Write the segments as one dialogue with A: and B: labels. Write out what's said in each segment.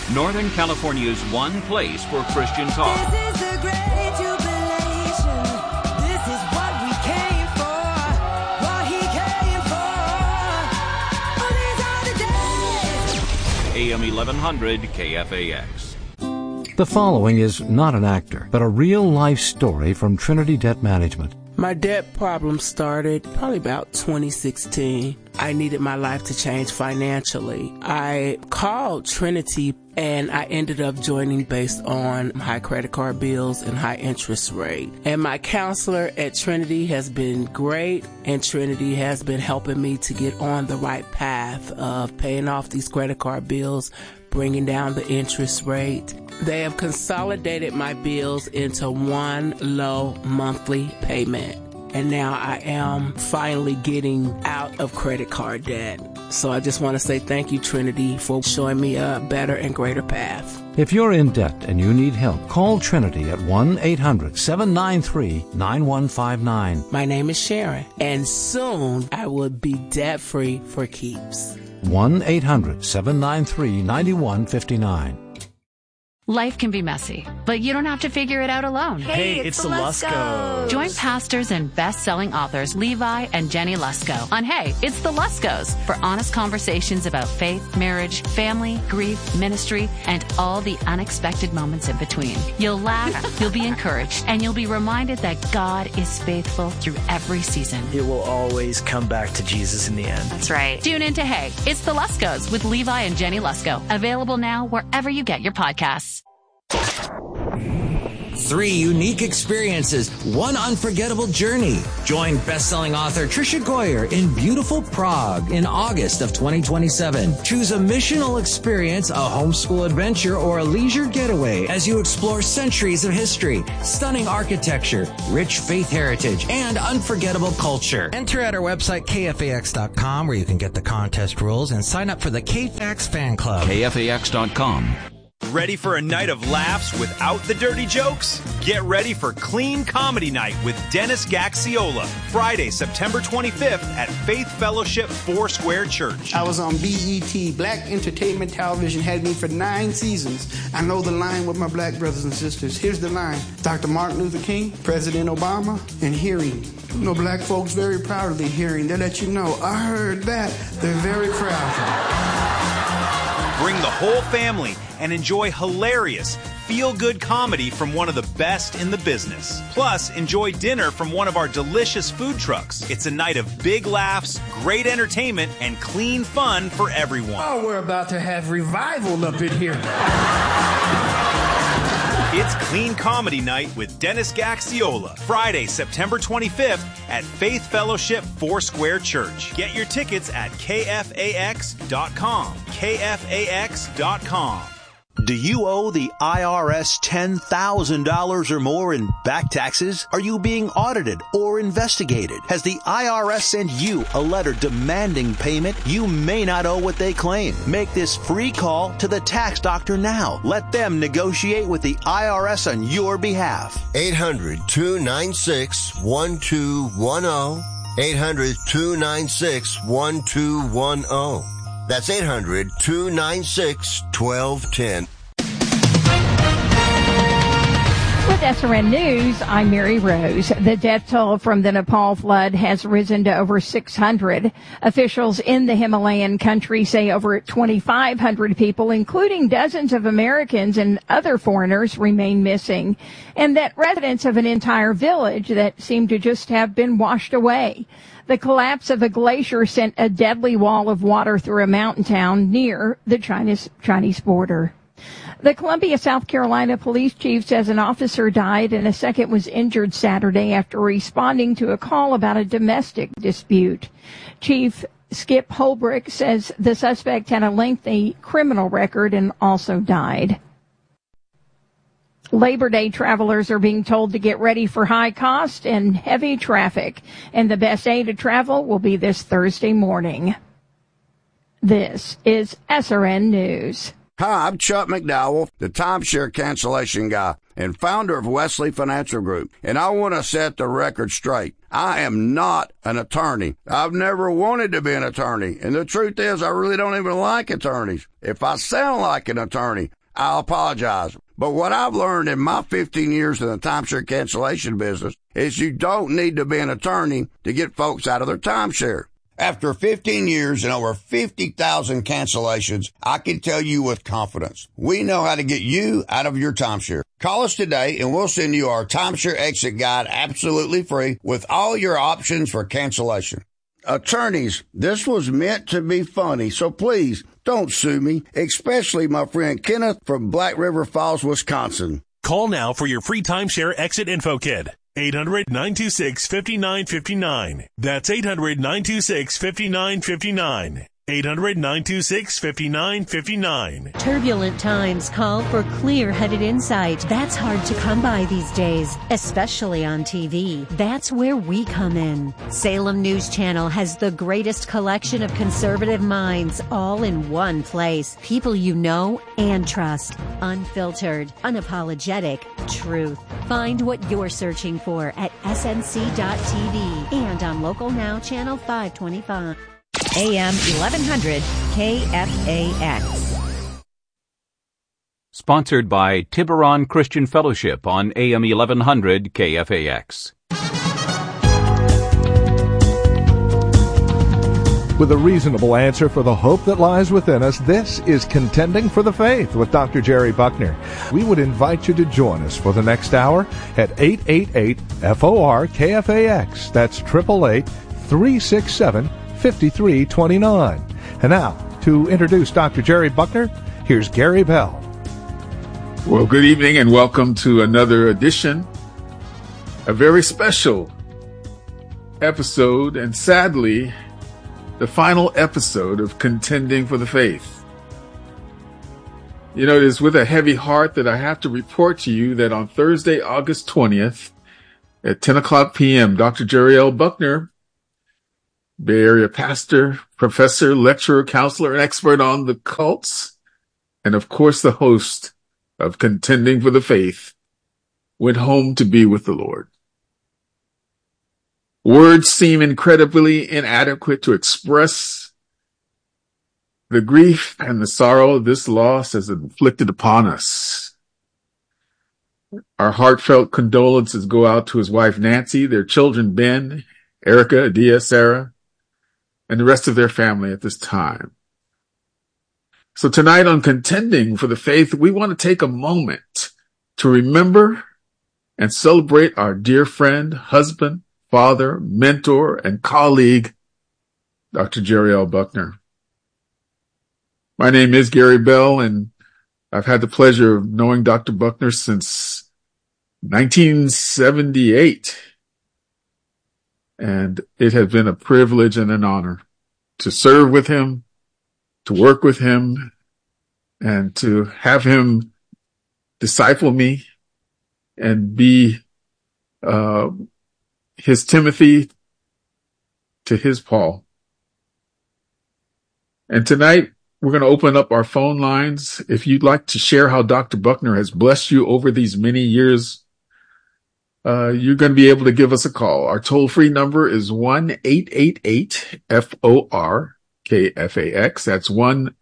A: Northern California's one place for Christian talk.
B: This is the great jubilation. This is what we came for. What he came for. Oh, these are the days.
A: AM 1100 KFAX.
C: The following is not an actor, but a real-life story from Trinity Debt Management.
D: My debt problem started probably about 2016. I needed my life to change financially. I called Trinity and I ended up joining based on high credit card bills and high interest rate. And my counselor at Trinity has been great, and Trinity has been helping me to get on the right path of paying off these credit card bills, bringing down the interest rate. They have consolidated my bills into one low monthly payment. And now I am finally getting out of credit card debt. So I just want to say thank you, Trinity, for showing me a better and greater path.
C: If you're in debt and you need help, call Trinity at 1-800-793-9159.
D: My name is Sharon, and soon I will be debt-free for keeps.
C: 1-800-793-9159.
E: Life can be messy, but you don't have to figure it out alone.
F: Hey, it's the Luskos.
E: Join pastors and best-selling authors Levi and Jenny Lusko on Hey, It's the Luskos for honest conversations about faith, marriage, family, grief, ministry, and all the unexpected moments in between. You'll laugh, you'll be encouraged, and you'll be reminded that God is faithful through every season.
F: It will always come back to Jesus in the end.
E: That's right. Tune in to Hey, It's the Luskos with Levi and Jenny Lusko. Available now wherever you get your podcasts.
G: 3 unique experiences, one unforgettable journey. Join best-selling author Tricia Goyer in beautiful Prague in August of 2027. Choose a missional experience, a homeschool adventure, or a leisure getaway as you explore centuries of history, stunning architecture, rich faith heritage, and unforgettable culture.
H: Enter at our website, KFAX.com, where you can get the contest rules and sign up for the KFAX fan club.
A: KFAX.com.
I: Ready for a night of laughs without the dirty jokes? Get ready for Clean Comedy Night with Dennis Gaxiola, Friday, September 25th at Faith Fellowship Foursquare Church.
J: I was on BET, Black Entertainment Television, had me for 9 seasons. I know the line with my black brothers and sisters. Here's the line. Dr. Martin Luther King, President Obama, and hearing. You know, black folks very proud of their hearing. They let you know, I heard that. They're very proud.
I: Bring the whole family and enjoy hilarious, feel-good comedy from one of the best in the business. Plus, enjoy dinner from one of our delicious food trucks. It's a night of big laughs, great entertainment, and clean fun for everyone.
J: Oh, we're about to have revival up in here.
I: It's Clean Comedy Night with Dennis Gaxiola, Friday, September 25th at Faith Fellowship Foursquare Church. Get your tickets at KFAX.com. KFAX.com.
K: Do you owe the IRS $10,000 or more in back taxes? Are you being audited or investigated? Has the IRS sent you a letter demanding payment? You may not owe what they claim. Make this free call to the tax doctor now. Let them negotiate with the IRS on your behalf.
L: 800-296-1210. 800-296-1210. That's 800-296-1210.
M: With SRN News, I'm Mary Rose. The death toll from the Nepal flood has risen to over 600. Officials in the Himalayan country say over 2,500 people, including dozens of Americans and other foreigners, remain missing, and that residents of an entire village that seem to just have been washed away. The collapse of a glacier sent a deadly wall of water through a mountain town near the Chinese border. The Columbia, South Carolina police chief says an officer died and a second was injured Saturday after responding to a call about a domestic dispute. Chief Skip Holbrook says the suspect had a lengthy criminal record and also died. Labor Day travelers are being told to get ready for high cost and heavy traffic, and the best day to travel will be this Thursday morning. This is SRN News.
N: Hi, I'm Chuck McDowell, the timeshare cancellation guy and founder of Wesley Financial Group, and I want to set the record straight. I am not an attorney. I've never wanted to be an attorney, and the truth is I really don't even like attorneys. If I sound like an attorney, I'll apologize. But what I've learned in my 15 years in the timeshare cancellation business is you don't need to be an attorney to get folks out of their timeshare. After 15 years and over 50,000 cancellations, I can tell you with confidence, we know how to get you out of your timeshare. Call us today and we'll send you our timeshare exit guide absolutely free with all your options for cancellation. Attorneys, this was meant to be funny, so please don't sue me, especially my friend Kenneth from Black River Falls, Wisconsin.
O: Call now for your free timeshare exit info kit. 800-926-5959. That's 800-926-5959. 800-926-5959.
P: Turbulent times call for clear-headed insight. That's hard to come by these days, especially on TV. That's where we come in. Salem News Channel has the greatest collection of conservative minds all in one place. People you know and trust. Unfiltered, unapologetic truth. Find what you're searching for at snc.tv and on Local Now Channel 525.
Q: AM 1100 KFAX.
A: Sponsored by Tiburon Christian Fellowship on AM 1100 KFAX.
R: With a reasonable answer for the hope that lies within us, this is Contending for the Faith with Dr. Jerry Buckner. We would invite you to join us for the next hour at 888-FOR-KFAX. That's 888-367-5329. And now, to introduce Dr. Jerry Buckner, here's Gary Bell.
S: Well, good evening and welcome to another edition, a very special episode, and sadly, the final episode of Contending for the Faith. You know, it is with a heavy heart that I have to report to you that on Thursday, August 20th, at 10 o'clock p.m., Dr. Jerry L. Buckner, Bay Area pastor, professor, lecturer, counselor, and expert on the cults, and of course the host of Contending for the Faith, went home to be with the Lord. Words seem incredibly inadequate to express the grief and the sorrow this loss has inflicted upon us. Our heartfelt condolences go out to his wife Nancy, their children Ben, Erica, Adia, Sarah, and the rest of their family at this time. So tonight on Contending for the Faith, we want to take a moment to remember and celebrate our dear friend, husband, father, mentor, and colleague, Dr. Jerry L. Buckner. My name is Gary Bell, and I've had the pleasure of knowing Dr. Buckner since 1978. And it has been a privilege and an honor to serve with him, to work with him, and to have him disciple me and be his Timothy to his Paul. And tonight, we're going to open up our phone lines. If you'd like to share how Dr. Buckner has blessed you over these many years, you're going to be able to give us a call. Our toll-free number is 1-888-FOR-KFAX. That's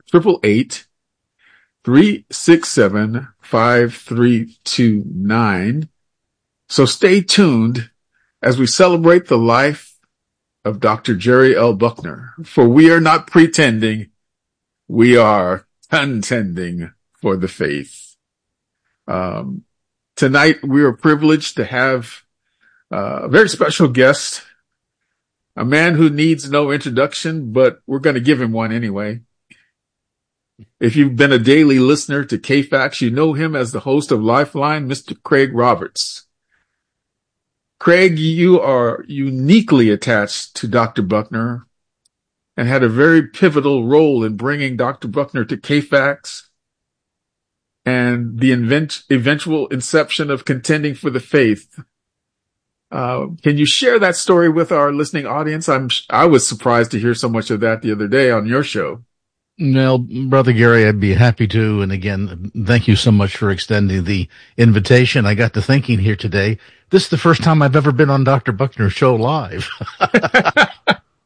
S: 1-888-367-5329. So stay tuned as we celebrate the life of Dr. Jerry L. Buckner. For we are not pretending, we are contending for the faith. Tonight, we are privileged to have a very special guest, a man who needs no introduction, but we're going to give him one anyway. If you've been a daily listener to KFAX, you know him as the host of Lifeline, Mr. Craig Roberts. Craig, you are uniquely attached to Dr. Buckner and had a very pivotal role in bringing Dr. Buckner to KFAX and the eventual inception of Contending for the Faith. Can you share that story with our listening audience? I was surprised to hear so much of that the other day on your show.
T: Well, Brother Gary, I'd be happy to. And again, thank you so much for extending the invitation. I got to thinking here today, this is the first time I've ever been on Dr. Buckner's show live.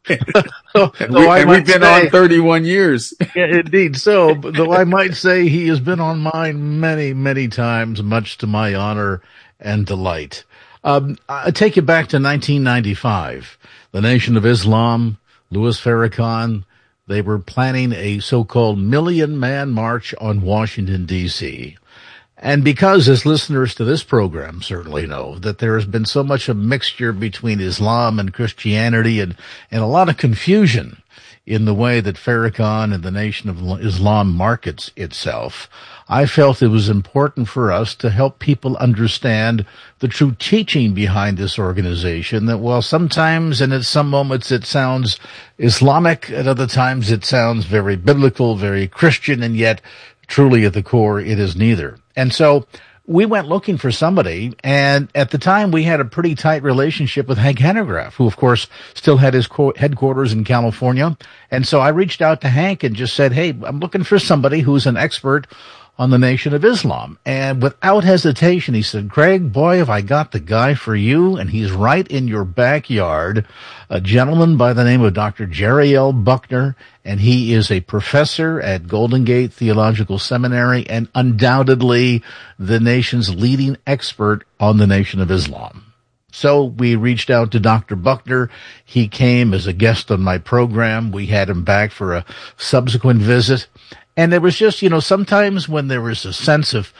S: And we've been on 31 years.
T: Yeah, indeed. So, though I might say he has been on mine many, many times, much to my honor and delight. I take you back to 1995. The Nation of Islam, Louis Farrakhan, they were planning a so-called million-man march on Washington, D.C. And because, as listeners to this program certainly know, that there has been so much a mixture between Islam and Christianity and a lot of confusion in the way that Farrakhan and the Nation of Islam markets itself, I felt it was important for us to help people understand the true teaching behind this organization, that while sometimes and at some moments it sounds Islamic, at other times it sounds very biblical, very Christian, and yet truly at the core it is neither. And so we went looking for somebody, and at the time we had a pretty tight relationship with Hank Hanegraaff, who of course still had his headquarters in California. And so I reached out to Hank and just said, hey, I'm looking for somebody who's an expert on the Nation of Islam. And without hesitation, he said, Craig, boy, have I got the guy for you, and he's right in your backyard, a gentleman by the name of Dr. Jerry L. Buckner, and he is a professor at Golden Gate Theological Seminary and undoubtedly the nation's leading expert on the Nation of Islam. So we reached out to Dr. Buckner. He came as a guest on my program. We had him back for a subsequent visit. And there was just, sometimes when there was a sense of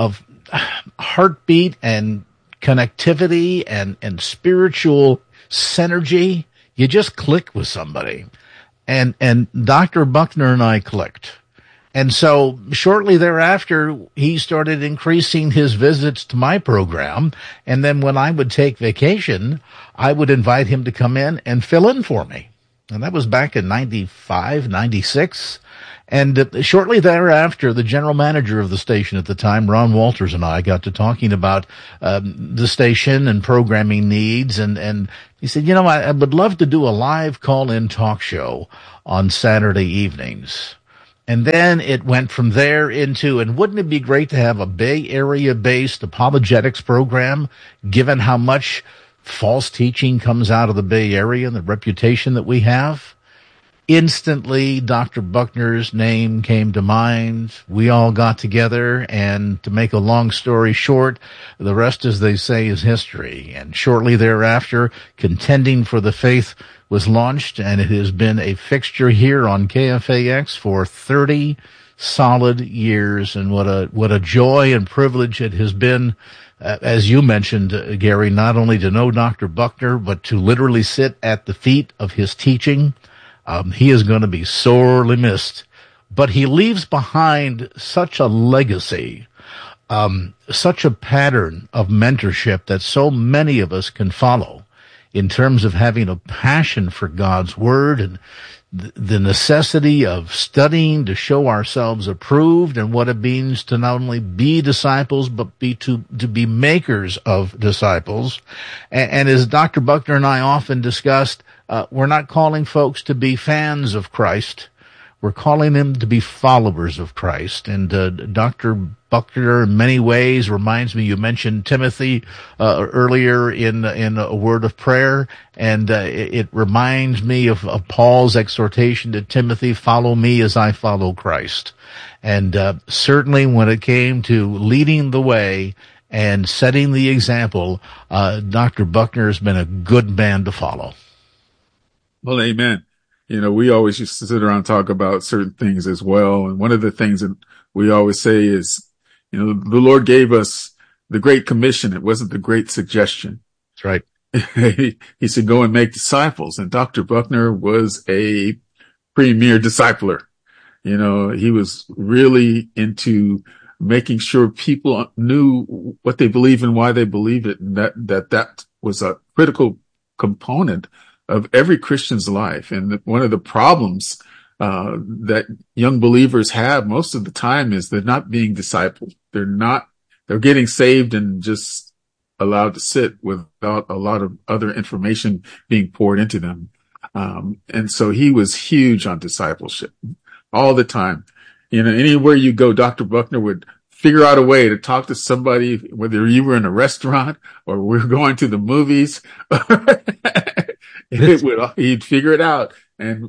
T: heartbeat and connectivity and spiritual synergy, you just click with somebody. And Dr. Buckner and I clicked. And so shortly thereafter, he started increasing his visits to my program. And then when I would take vacation, I would invite him to come in and fill in for me. And that was back in 95, 96. And shortly thereafter, the general manager of the station at the time, Ron Walters, and I got to talking about the station and programming needs. And he said, I would love to do a live call-in talk show on Saturday evenings. And then it went from there into, and wouldn't it be great to have a Bay Area-based apologetics program, given how much false teaching comes out of the Bay Area and the reputation that we have? Instantly, Dr. Buckner's name came to mind. We all got together, and to make a long story short, the rest, as they say, is history. And shortly thereafter, Contending for the Faith was launched, and it has been a fixture here on KFAX for 30 solid years. And what a joy and privilege it has been, as you mentioned, Gary, not only to know Dr. Buckner, but to literally sit at the feet of his teaching. He is going to be sorely missed, but he leaves behind such a legacy, such a pattern of mentorship that so many of us can follow in terms of having a passion for God's Word and the necessity of studying to show ourselves approved, and what it means to not only be disciples, but to be makers of disciples. And as Dr. Buckner and I often discussed, we're not calling folks to be fans of Christ. We're calling them to be followers of Christ. And Dr. Buckner, in many ways, reminds me, you mentioned Timothy earlier in a word of prayer, and it reminds me of Paul's exhortation to Timothy, follow me as I follow Christ. And certainly when it came to leading the way and setting the example, Dr. Buckner has been a good man to follow.
S: Well, amen. We always used to sit around and talk about certain things as well. And one of the things that we always say is, the Lord gave us the Great Commission. It wasn't the Great Suggestion.
T: That's right.
S: He said, go and make disciples. And Dr. Buckner was a premier discipler. He was really into making sure people knew what they believe and why they believe it. And that was a critical component of every Christian's life. And one of the problems that young believers have most of the time is they're not being discipled. They're getting saved and just allowed to sit without a lot of other information being poured into them. And so he was huge on discipleship all the time. Anywhere you go, Dr. Buckner would figure out a way to talk to somebody, whether you were in a restaurant or we're going to the movies. He'd figure it out, and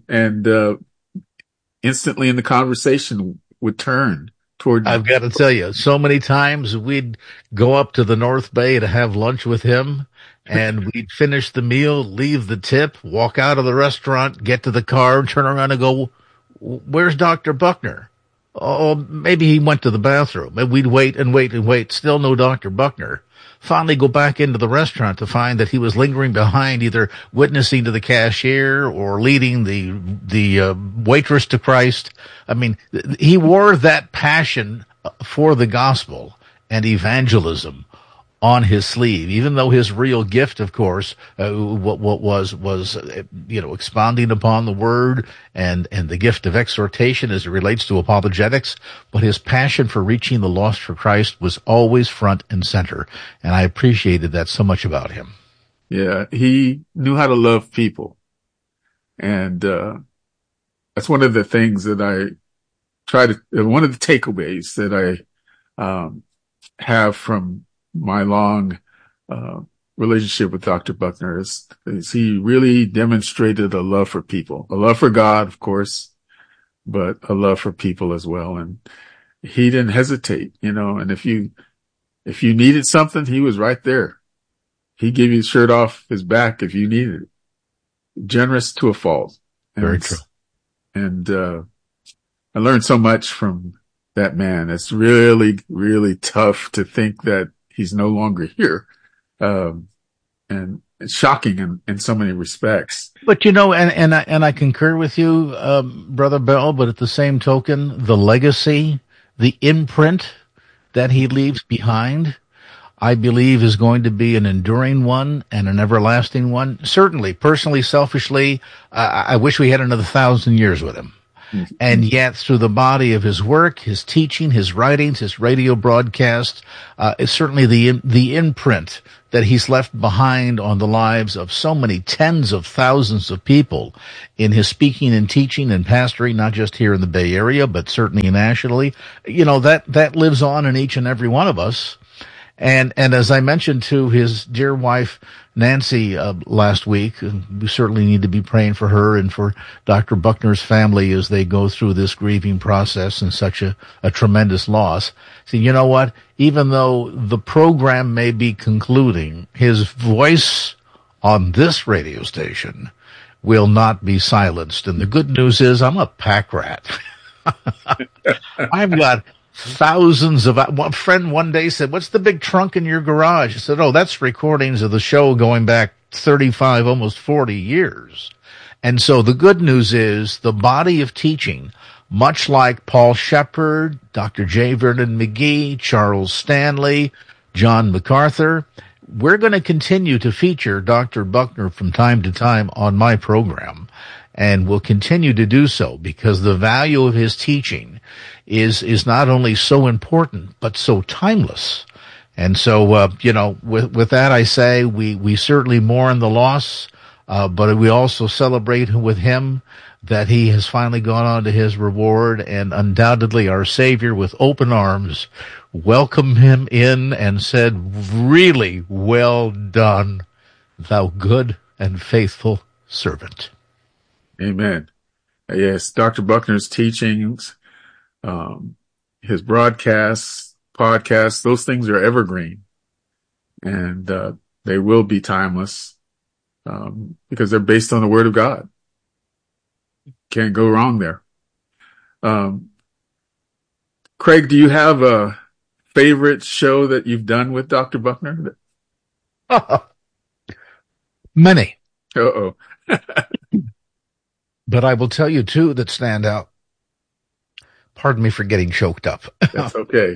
S: instantly in the conversation would turn toward.
T: I've got to tell you, so many times we'd go up to the North Bay to have lunch with him, and we'd finish the meal, leave the tip, walk out of the restaurant, get to the car, turn around and go, "Where's Dr. Buckner?" Oh, maybe he went to the bathroom. And we'd wait and wait and wait. Still no Dr. Buckner. Finally go back into the restaurant to find that he was lingering behind, either witnessing to the cashier or leading the waitress to Christ. I mean, he wore that passion for the gospel and evangelism on his sleeve, even though his real gift, of course, what was expounding upon the word and the gift of exhortation as it relates to apologetics. But his passion for reaching the lost for Christ was always front and center. And I appreciated that so much about him.
S: Yeah. He knew how to love people. And, that's one of the things that one of the takeaways that I, have from my long relationship with Dr. Buckner is he really demonstrated a love for people, a love for God, of course, but a love for people as well. And he didn't hesitate, and if you needed something, he was right there. He'd give you the shirt off his back if you needed it. Generous to a fault.
T: Very true.
S: And I learned so much from that man. It's really, really tough to think that he's no longer here. And it's shocking in so many respects.
T: But and I concur with you, Brother Bell, but at the same token, the legacy, the imprint that he leaves behind, I believe is going to be an enduring one and an everlasting one. Certainly, personally, selfishly, I wish we had another 1,000 years with him. And yet, through the body of his work, his teaching, his writings, his radio broadcasts, is certainly the imprint that he's left behind on the lives of so many tens of thousands of people in his speaking and teaching and pastoring, not just here in the Bay Area, but certainly nationally. That lives on in each and every one of us. And as I mentioned to his dear wife, Nancy, last week, we certainly need to be praying for her and for Dr. Buckner's family as they go through this grieving process and such a tremendous loss. See, you know what? Even though the program may be concluding, his voice on this radio station will not be silenced. And the good news is I'm a pack rat. I've got thousands of, one friend one day said, "What's the big trunk in your garage?" I said, "Oh, that's recordings of the show going back 35, almost 40 years. And so the good news is the body of teaching, much like Paul Shepard, Dr. J. Vernon McGee, Charles Stanley, John MacArthur, we're going to continue to feature Dr. Buckner from time to time on my program. And will continue to do so because the value of his teaching is not only so important, but so timeless. And so, with that, I say we certainly mourn the loss, but we also celebrate with him that he has finally gone on to his reward, and undoubtedly our Savior with open arms welcomed him in and said, "Really well done, thou good and faithful servant."
S: Amen. Yes, Dr. Buckner's teachings, his broadcasts, podcasts, those things are evergreen. And they will be timeless because they're based on the Word of God. Can't go wrong there. Craig, do you have a favorite show that you've done with Dr. Buckner?
T: Many.
S: Uh-oh.
T: But I will tell you two that stand out. Pardon me for getting choked up.
S: That's okay.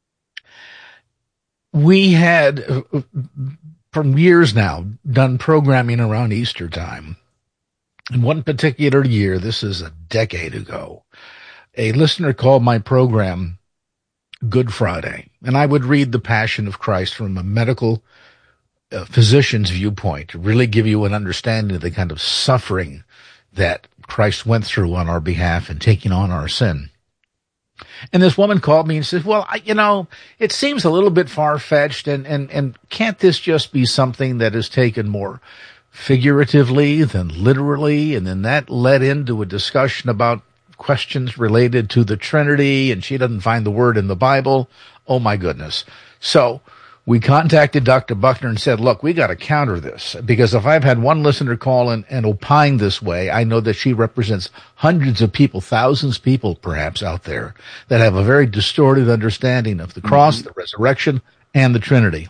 T: We had, from years now, done programming around Easter time. In one particular year, this is a decade ago, a listener called my program Good Friday, and I would read the Passion of Christ from a medical physician's viewpoint to really give you an understanding of the kind of suffering that Christ went through on our behalf and taking on our sin. And this woman called me and said, "Well, it seems a little bit far-fetched, and can't this just be something that is taken more figuratively, then literally, and then that led into a discussion about questions related to the Trinity, and she doesn't find the word in the Bible. Oh my goodness. So we contacted Dr. Buckner and said, look, we got to counter this, because if I've had one listener call and opine this way, I know that she represents hundreds of people, thousands of people perhaps out there that have a very distorted understanding of the cross, the resurrection, and the Trinity.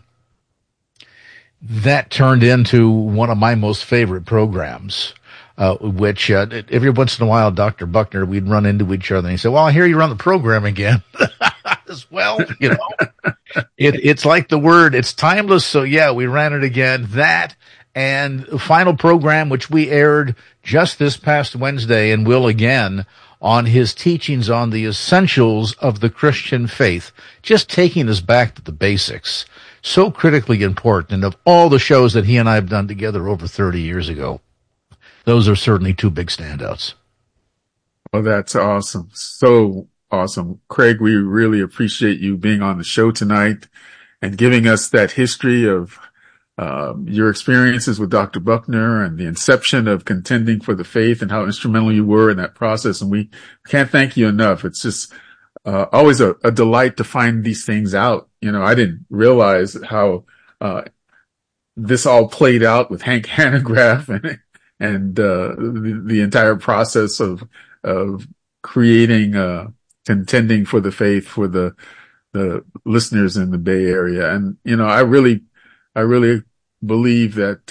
T: That turned into one of my most favorite programs, which every once in a while, Dr. Buckner, we'd run into each other and he'd say, well, I hear you run the program again. As well, it's like the word, it's timeless. So yeah, we ran it again. That and the final program, which we aired just this past Wednesday and will again, on his teachings on the essentials of the Christian faith, just taking us back to the basics. So critically important. And of all the shows that he and I have done together over 30 years ago, those are certainly two big standouts.
S: Well, that's awesome. So awesome. Craig, we really appreciate you being on the show tonight and giving us that history of your experiences with Dr. Buckner and the inception of Contending for the Faith and how instrumental you were in that process. And we can't thank you enough. It's just always a delight to find these things out. I didn't realize how this all played out with Hank Hanegraaff and the entire process of creating Contending for the Faith for the listeners in the Bay Area. And I really believe that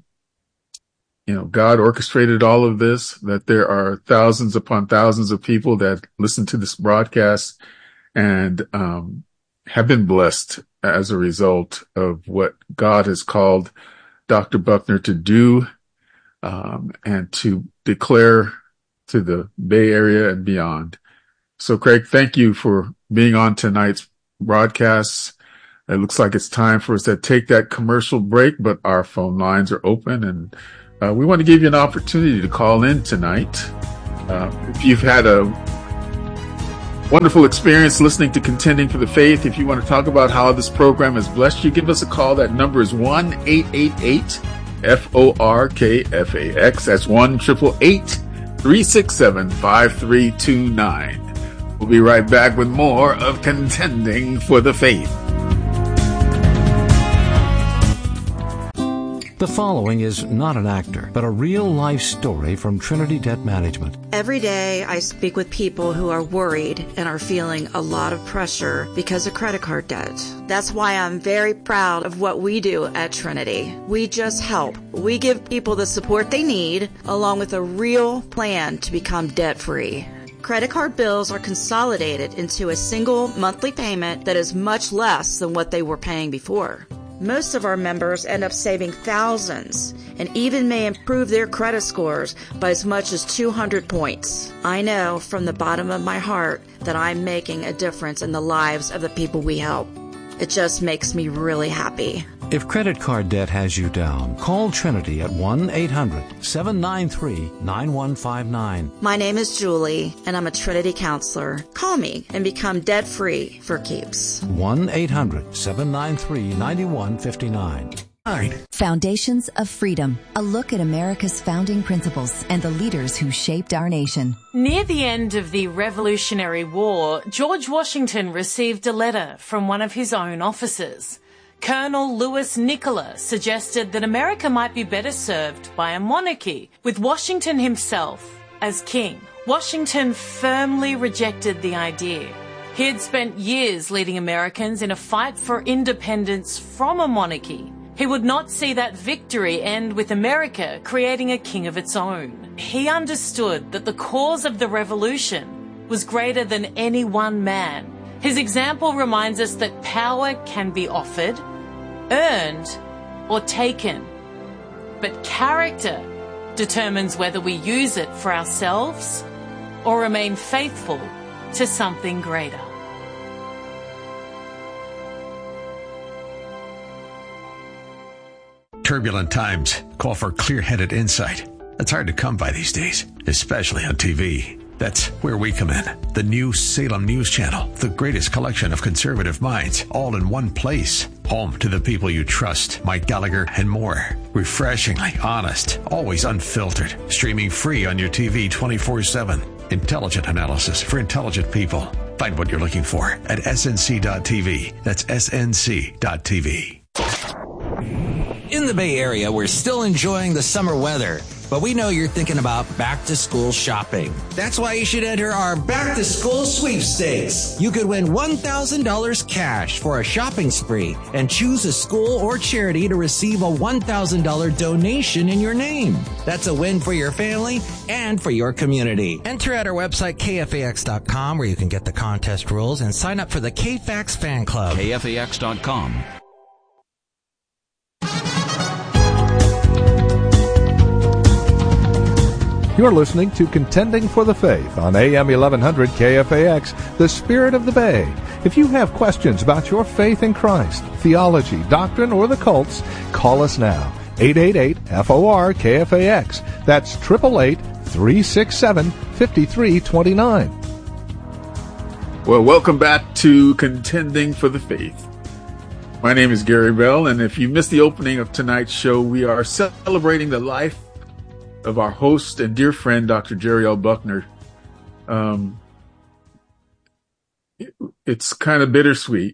S: God orchestrated all of this, that there are thousands upon thousands of people that listen to this broadcast and have been blessed as a result of what God has called Dr. Buckner to do, and to declare to the Bay Area and beyond. So Craig, thank you for being on tonight's broadcast. It looks like it's time for us to take that commercial break, but our phone lines are open, and we want to give you an opportunity to call in tonight. If you've had a wonderful experience listening to Contending for the Faith, if you want to talk about how this program has blessed you, give us a call. That number is 1-888-FORKFAX. That's 1-888-367-5329. We'll be right back with more of Contending for the Faith.
C: The following is not an actor, but a real-life story from Trinity Debt Management.
U: Every day I speak with people who are worried and are feeling a lot of pressure because of credit card debt. That's why I'm very proud of what we do at Trinity. We just help. We give people the support they need, along with a real plan to become debt-free. Credit card bills are consolidated into a single monthly payment that is much less than what they were paying before. Most of our members end up saving thousands and even may improve their credit scores by as much as 200 points. I know from the bottom of my heart that I'm making a difference in the lives of the people we help. It just makes me really happy.
C: If credit card debt has you down, call Trinity at 1-800-793-9159.
U: My name is Julie, and I'm a Trinity counselor. Call me and become debt-free for keeps.
C: 1-800-793-9159.
Q: Foundations of Freedom, a look at America's founding principles and the leaders who shaped our nation.
V: Near the end of the Revolutionary War, George Washington received a letter from one of his own officers. Colonel Louis Nicola suggested that America might be better served by a monarchy, with Washington himself as king. Washington firmly rejected the idea. He had spent years leading Americans in a fight for independence from a monarchy. He would not see that victory end with America creating a king of its own. He understood that the cause of the revolution was greater than any one man. His example reminds us that power can be offered, earned, or taken. But character determines whether we use it for ourselves or remain faithful to something greater.
W: Turbulent times call for clear-headed insight. That's hard to come by these days, especially on TV. That's where we come in. The new Salem News Channel, the greatest collection of conservative minds, all in one place. Home to the people you trust, Mike Gallagher and more. Refreshingly honest, always unfiltered. Streaming free on your TV 24/7. Intelligent analysis for intelligent people. Find what you're looking for at snc.tv. That's snc.tv.
G: In the Bay Area, we're still enjoying the summer weather, but we know you're thinking about back-to-school shopping. That's why you should enter our back-to-school sweepstakes. You could win $1,000 cash for a shopping spree and choose a school or charity to receive a $1,000 donation in your name. That's a win for your family and for your community.
H: Enter at our website, kfax.com, where you can get the contest rules and sign up for the KFAX fan club.
A: KFAX.com.
R: You're listening to Contending for the Faith on AM 1100 KFAX, the Spirit of the Bay. If you have questions about your faith in Christ, theology, doctrine, or the cults, call us now. 888-FOR-KFAX. That's 888-367-5329.
S: Well, welcome back to Contending for the Faith. My name is Gary Bell, and if you missed the opening of tonight's show, we are celebrating the life of our host and dear friend, Dr. Jerry L. Buckner. It's kind of bittersweet,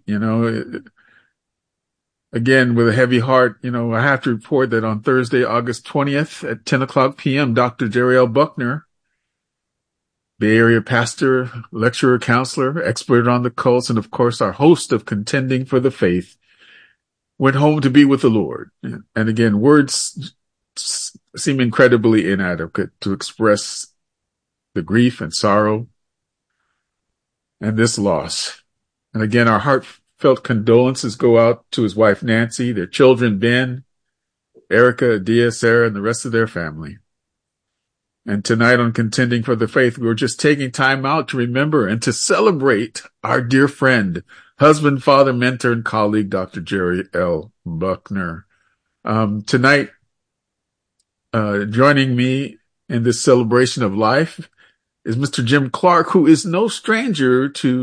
S: again, with a heavy heart, I have to report that on Thursday, August 20th at 10 o'clock p.m., Dr. Jerry L. Buckner, Bay Area pastor, lecturer, counselor, expert on the cults, and of course, our host of Contending for the Faith, went home to be with the Lord. And again, words seem incredibly inadequate to express the grief and sorrow and this loss. And again, our heartfelt condolences go out to his wife, Nancy, their children, Ben, Erica, Adia, Sarah, and the rest of their family. And tonight on Contending for the Faith, we were just taking time out to remember and to celebrate our dear friend, husband, father, mentor, and colleague, Dr. Jerry L. Buckner. Tonight, joining me in this celebration of life is Mr. Jim Clark, who is no stranger to